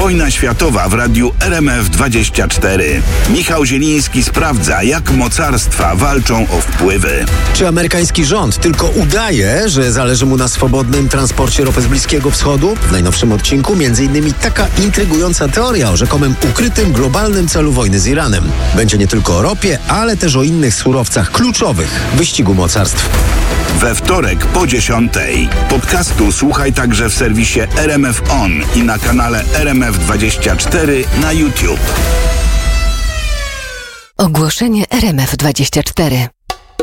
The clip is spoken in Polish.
Wojna światowa w radiu RMF24. Michał Zieliński sprawdza, jak mocarstwa walczą o wpływy. Czy amerykański rząd tylko udaje, że zależy mu na swobodnym transporcie ropy z Bliskiego Wschodu? W najnowszym odcinku m.in. taka intrygująca teoria o rzekomym ukrytym globalnym celu wojny z Iranem. Będzie nie tylko o ropie, ale też o innych surowcach kluczowych w wyścigu mocarstw. We wtorek po 10:00. Podcastu słuchaj także w serwisie RMF On i na kanale RMF24 na YouTube. Ogłoszenie RMF24.